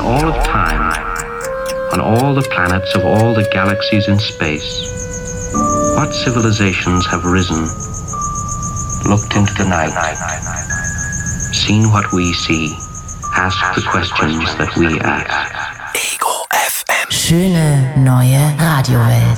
all of time, on all the planets of all the galaxies in space, what civilizations have risen, looked into the night, seen what we see, asked the questions that we ask. Ego FM. Schöne neue Radiowelt.